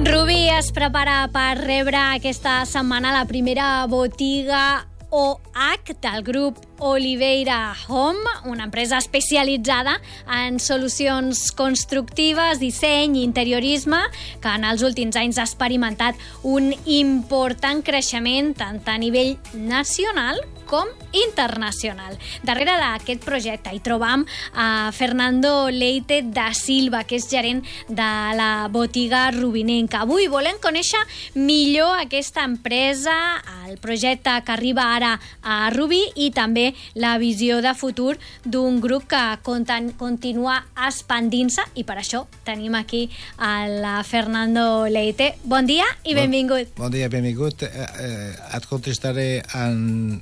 Rubí es prepara per rebre aquesta setmana la primera botiga OH del grup Oliveira Home, una empresa especialitzada en solucions constructives, disseny i interiorisme, que en els últims anys ha experimentat un important creixement tant a nivell nacional com internacional. Darrere d'aquest projecte hi trobam a Fernando Leite da Silva, que és gerent de la botiga rubinenca. Avui volem conèixer millor aquesta empresa, el projecte que arriba ara a Rubí i també la visió de futur d'un grup que continua expandint-se, i per això tenim aquí el Fernando Leite. Bon dia i benvingut. Bon dia, benvingut. Et contestaré en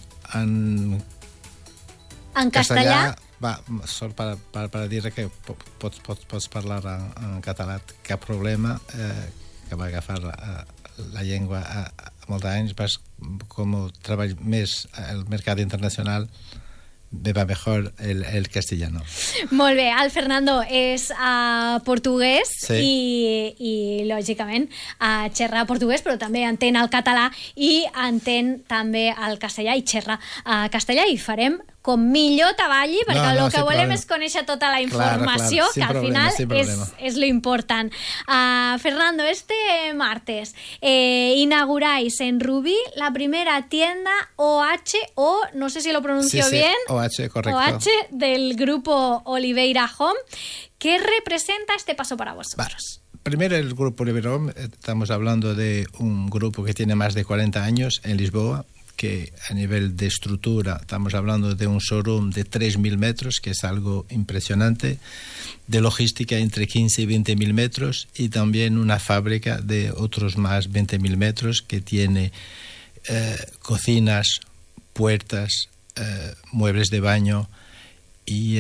castellà. Va, sol per dir que pots parlar en català, cap problema, que va agafar la llengua a molts anys, com treballo més al mercat internacional, me va mejor el castellano. Molt bé, el Fernando és portuguès, sí. i lògicament xerra portuguès, però també entén el català i entén també el castellà i xerra castellà, i farem com millor treballi, perquè el que volem és conèixer tota la informació, que al final és lo important. Fernando, este martes inauguráis en Rubí la primera tienda OH, o no sé si lo pronuncio bien, OH, correcto. OH del grupo Oliveira Home. ¿Qué representa este paso para vosotros? Primero, el grupo Oliveira Home, estamos hablando de un grupo que tiene más de 40 años en Lisboa, que a nivel de estructura estamos hablando de un showroom de 3.000 metros, que es algo impresionante, de logística entre 15 y 20.000 metros, y también una fábrica de otros más 20.000 metros que tiene cocinas, puertas, muebles de baño y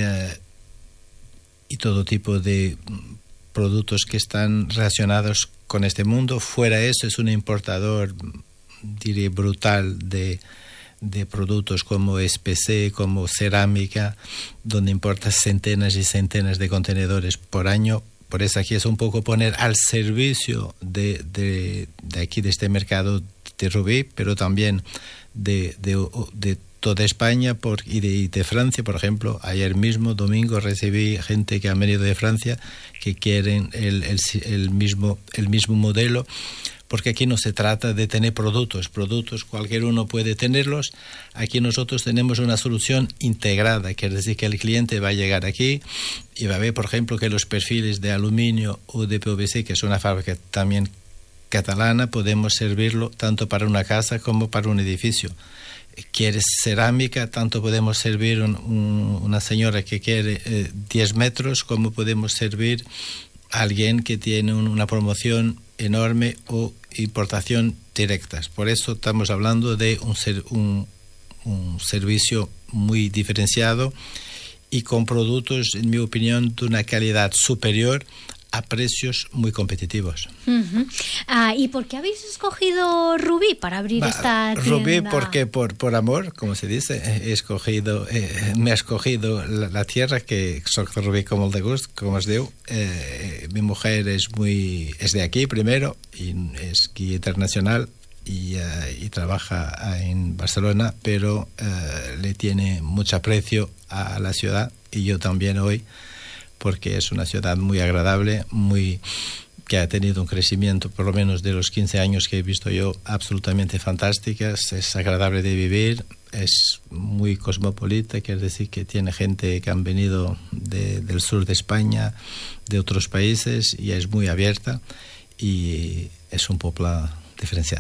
todo tipo de productos que están relacionados con este mundo. Fuera de eso, es un importador, diré, brutal de productos como SPC, como cerámica, donde importa centenas y centenas de contenedores por año. Por eso aquí es un poco poner al servicio de aquí, de este mercado de Rubí, pero también de toda España y de Francia. Por ejemplo, ayer mismo, domingo, recibí gente que ha venido de Francia que quieren el mismo modelo, porque aquí no se trata de tener productos, cualquier uno puede tenerlos. Aquí nosotros tenemos una solución integrada, quiere decir que el cliente va a llegar aquí y va a ver, por ejemplo, que los perfiles de aluminio o de PVC, que es una fábrica también catalana, podemos servirlo tanto para una casa como para un edificio. ¿Quieres cerámica? Tanto podemos servir una señora que quiere 10 metros, como podemos servir a alguien que tiene una promoción enorme o importación directas. Por eso estamos hablando de un servicio muy diferenciado y con productos, en mi opinión, de una calidad superior a precios muy competitivos. ¿Y por qué habéis escogido Rubí para abrir esta tienda? Rubí porque por amor, como se dice, me ha escogido la tierra, que soy de Rubí como el de gust, como os digo. Mi mujer es de aquí primero, y es guía internacional y trabaja en Barcelona, pero le tiene mucho aprecio a la ciudad, y yo también hoy, porque es una ciudad muy agradable, que ha tenido un crecimiento, por lo menos de los 15 años que he visto yo, absolutamente fantástica. Es agradable de vivir, es muy cosmopolita, quiere decir que tiene gente que han venido del sur de España, de otros países, y es muy abierta, y es un pueblo diferenciado.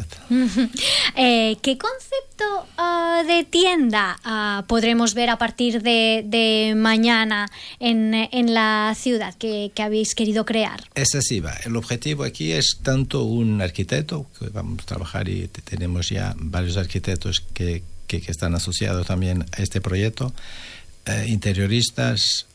¿Qué concepto de tienda podremos ver a partir de mañana en la ciudad que habéis querido crear? Es así, va. El objetivo aquí es tanto un arquitecto, que vamos a trabajar, y tenemos ya varios arquitectos que están asociados también a este proyecto, interioristas,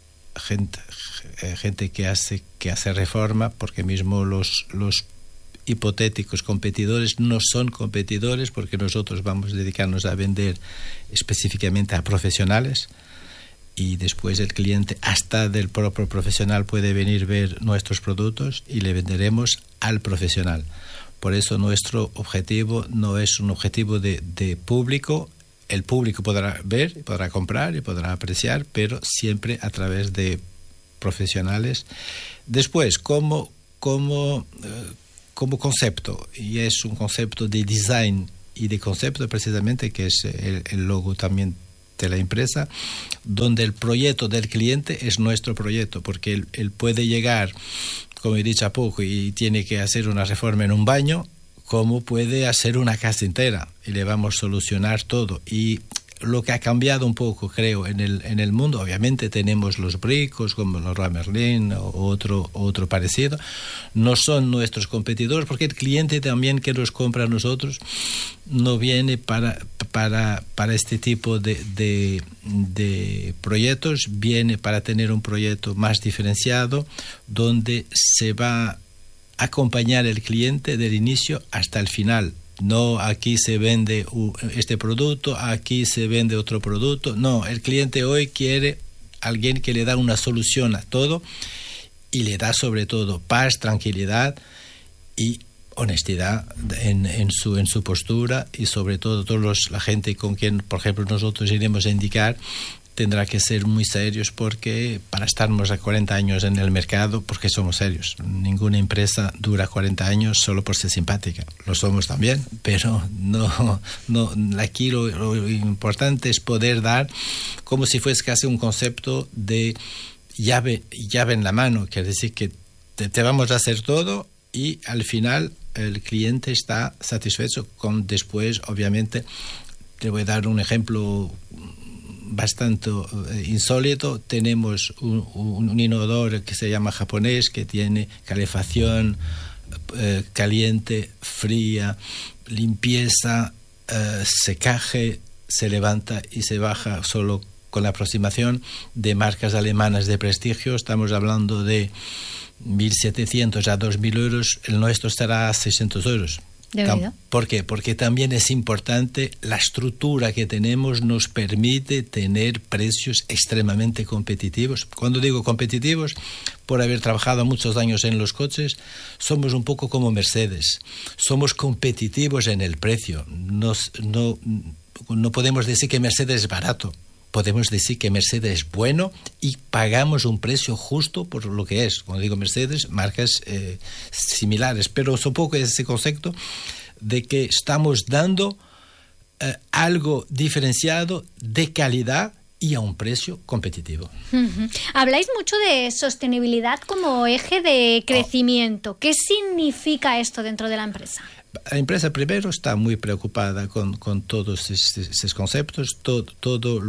gente que hace reforma, porque mismo los hipotéticos competidores no son competidores, porque nosotros vamos a dedicarnos a vender específicamente a profesionales, y después el cliente, hasta del propio profesional, puede venir a ver nuestros productos y le venderemos al profesional. Por eso nuestro objetivo no es un objetivo de público. El público podrá ver, podrá comprar y podrá apreciar, pero siempre a través de profesionales. Después, como concepto, y es un concepto de design y de concepto precisamente, que es el logo también de la empresa, donde el proyecto del cliente es nuestro proyecto, porque él puede llegar, como he dicho a poco, y tiene que hacer una reforma en un baño, como puede hacer una casa entera, y le vamos a solucionar todo. Y lo que ha cambiado un poco, creo, en el mundo, obviamente tenemos los bricos como Leroy Merlin o otro parecido, no son nuestros competidores, porque el cliente también que los compra a nosotros no viene para este tipo de proyectos, viene para tener un proyecto más diferenciado, donde se va a acompañar el cliente del inicio hasta el final. No, aquí se vende este producto, aquí se vende otro producto. No, el cliente hoy quiere alguien que le da una solución a todo y le da sobre todo paz, tranquilidad y honestidad en su postura, y sobre todo la gente con quien, por ejemplo, nosotros iremos a indicar, tendrá que ser muy serios, porque para estarnos a 40 años en el mercado, porque somos serios. Ninguna empresa dura 40 años solo por ser simpática. Lo somos también, pero no aquí lo importante es poder dar como si fuese casi un concepto de llave en la mano, quiere decir que te vamos a hacer todo y al final el cliente está satisfecho con después, obviamente. Te voy a dar un ejemplo bastante insólito. Tenemos un inodoro que se llama japonés, que tiene calefacción, caliente, fría, limpieza, secaje, se levanta y se baja solo con la aproximación, de marcas alemanas de prestigio. Estamos hablando de 1.700 a 2.000 euros, el nuestro estará a 600 euros. ¿Por qué? Porque también es importante, la estructura que tenemos nos permite tener precios extremadamente competitivos. Cuando digo competitivos, por haber trabajado muchos años en los coches, somos un poco como Mercedes. Somos competitivos en el precio. No podemos decir que Mercedes es barato. Podemos decir que Mercedes es bueno y pagamos un precio justo por lo que es. Cuando digo Mercedes, marcas similares, pero es un poco ese concepto de que estamos dando algo diferenciado, de calidad y a un precio competitivo. Uh-huh. Habláis mucho de sostenibilidad como eje de crecimiento. ¿Qué significa esto dentro de la empresa? La empresa primero está muy preocupada con todos esos conceptos, todos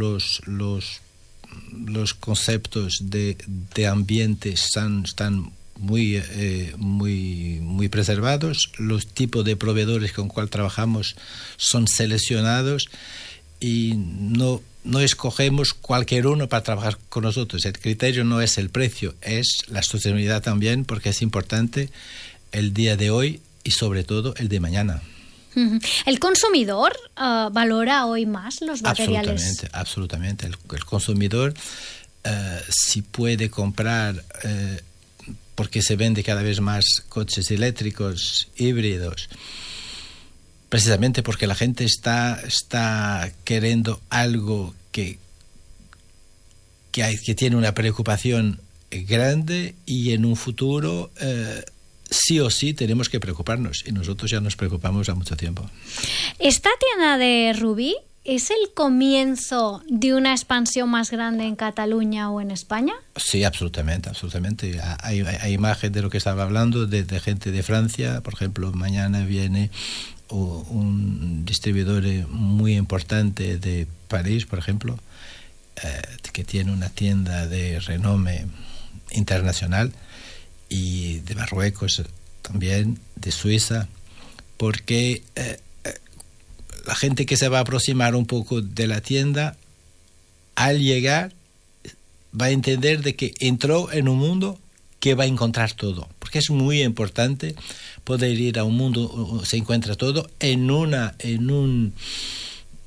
los conceptos de ambiente están muy preservados. Los tipos de proveedores con los cuales trabajamos son seleccionados y no escogemos cualquier uno para trabajar con nosotros. El criterio no es el precio, es la sostenibilidad también, porque es importante el día de hoy y sobre todo el de mañana. ¿El consumidor valora hoy más los materiales? Absolutamente. El consumidor, si puede comprar, porque se vende cada vez más coches eléctricos, híbridos, precisamente porque la gente está queriendo algo que tiene una preocupación grande, y en un futuro sí o sí tenemos que preocuparnos, y nosotros ya nos preocupamos a mucho tiempo. ¿Esta tienda de Rubí es el comienzo de una expansión más grande en Cataluña o en España? Sí, absolutamente. Hay imagen de lo que estaba hablando, de gente de Francia. Por ejemplo, mañana viene un distribuidor muy importante de París, por ejemplo, que tiene una tienda de renombre internacional, y de Marruecos también, de Suiza, porque la gente que se va a aproximar un poco de la tienda, al llegar va a entender de que entró en un mundo que va a encontrar todo, porque es muy importante poder ir a un mundo, se encuentra todo en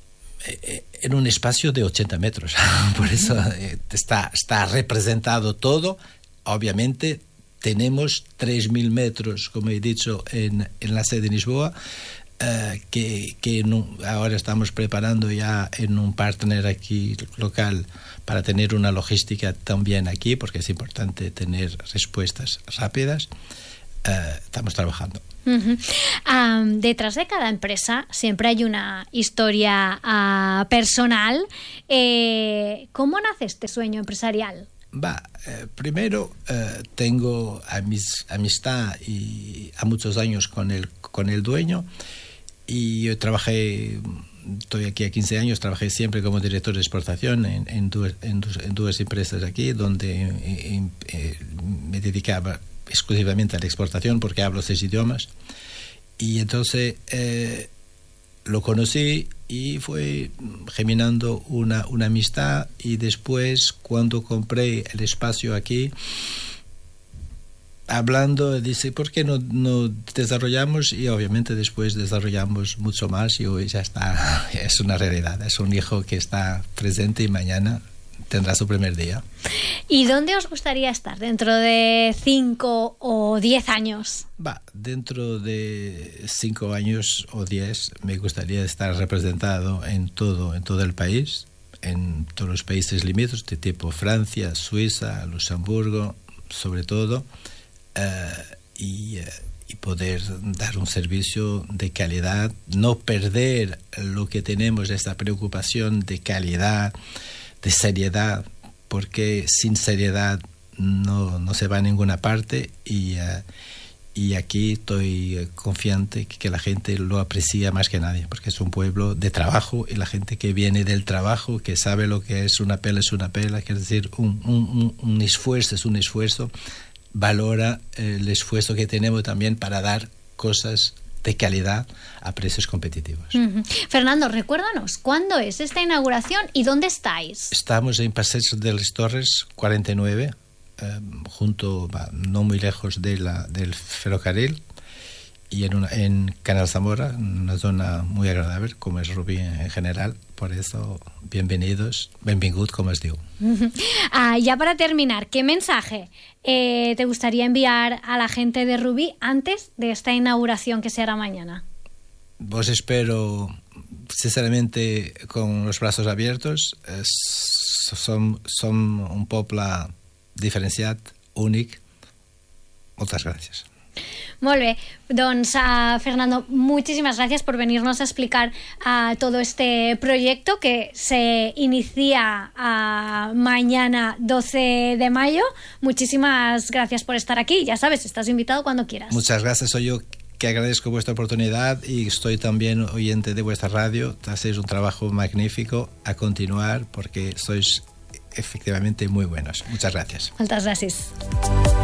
en un espacio de 80 metros. Por eso está representado todo. Obviamente tenemos 3.000 metros, como he dicho, en la sede de Lisboa, que ahora estamos preparando ya en un partner aquí local para tener una logística también aquí, porque es importante tener respuestas rápidas. Estamos trabajando. Detrás de cada empresa siempre hay una historia personal. ¿Cómo nace este sueño empresarial? Primero tengo amistad y a muchos años con el dueño, y yo estoy aquí a 15 años, trabajé siempre como director de exportación en dos empresas aquí, donde me dedicaba exclusivamente a la exportación porque hablo 6 idiomas, y entonces lo conocí y fue germinando una amistad, y después cuando compré el espacio aquí, hablando, dice, ¿por qué no desarrollamos? Y obviamente después desarrollamos mucho más, y hoy ya está, es una realidad, es un hijo que está presente y mañana tendrá su primer día. ¿Y dónde os gustaría estar dentro de 5 o 10 años? Dentro de 5 años o 10 me gustaría estar representado en todo el país, en todos los países limítrofes, de tipo Francia, Suiza, Luxemburgo, sobre todo, y poder dar un servicio de calidad, no perder lo que tenemos, esta preocupación de calidad, de seriedad, porque sin seriedad no se va a ninguna parte, y aquí estoy confiante que la gente lo aprecia más que nadie, porque es un pueblo de trabajo, y la gente que viene del trabajo, que sabe lo que es una pela, quiere decir un esfuerzo es un esfuerzo, valora el esfuerzo que tenemos también para dar cosas de calidad a precios competitivos. Fernando, recuérdanos, ¿cuándo es esta inauguración y dónde estáis? Estamos en Paseo de las Torres 49, no muy lejos del ferrocarril, y en Canal Zamora, una zona muy agradable, como es Rubí en general. Por eso, benvingut, como os digo. Ya para terminar, ¿qué mensaje te gustaría enviar a la gente de Rubí antes de esta inauguración que se hará mañana? Os espero sinceramente con los brazos abiertos. Son un poble diferenciat, únic. Moltes gràcies. Molt bé, doncs Fernando, muchísimas gracias por venirnos a explicar todo este proyecto que se inicia mañana 12 de mayo. Muchísimas gracias por estar aquí, ya sabes, estás invitado cuando quieras. Muchas gracias, soy yo que agradezco vuestra oportunidad, y estoy también oyente de vuestra radio. Hacéis un trabajo magnífico, a continuar, porque sois efectivamente muy buenos. Muchas gracias. Moltes gràcies.